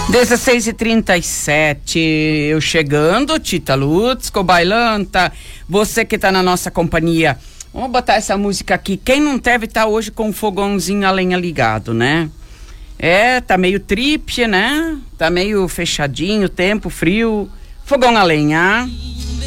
16h37, eu chegando, Tita Lutz, Cobailanta, você que tá na nossa companhia. Vamos botar essa música aqui. Quem não deve estar hoje com o fogãozinho a lenha ligado, né? Tá meio trípia, né? Tá meio fechadinho, tempo frio. Fogão a lenha.